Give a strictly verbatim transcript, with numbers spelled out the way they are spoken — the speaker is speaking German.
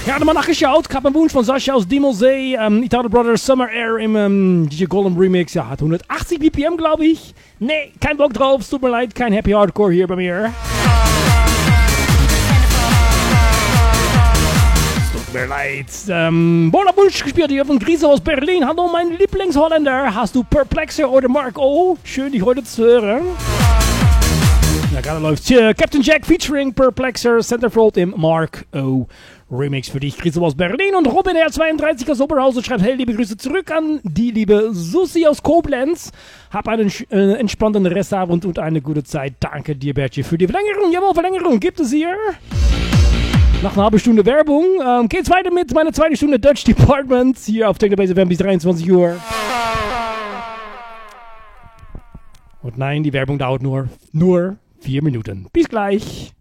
Ja, mal nachgeschaut. Ich habe einen Wunsch von Sascha aus Dimosee. Ähm, Italo Brothers Summer Air im ähm, D J Golem Remix. Ja, hat hundertachtzig B P M, glaube ich. Nee, kein Bock drauf. Es tut mir leid, kein Happy Hardcore hier bei mir. Es tut mir leid. Ähm, Bola Wunsch gespielt hier von Grise aus Berlin. Hallo, mein Lieblingsholländer. Hast du Perplexer oder Mark O? Schön, dich heute zu hören. Ja, gerade läuft hier Captain Jack featuring Perplexer, Centerfold im Mark O Remix für dich. Chris aus Berlin und Robin R zweiunddreißig aus Oberhausen schreibt, hey, liebe Grüße zurück an die liebe Susi aus Koblenz. Hab einen äh, entspannten Restabend und eine gute Zeit. Danke dir, Bertje, für die Verlängerung. Jawohl, Verlängerung gibt es hier. Nach einer halben Stunde Werbung ähm, geht's weiter mit meiner zweiten Stunde Dutch Department hier auf Technobase F M bis dreiundzwanzig Uhr. Und nein, die Werbung dauert nur, nur vier Minuten. Bis gleich.